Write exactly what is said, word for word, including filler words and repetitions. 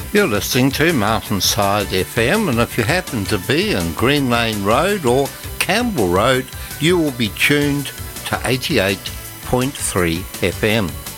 You're listening to Mountainside F M, and if you happen to be in Green Lane Road or Campbell Road, you will be tuned to eighty-eight point three F M.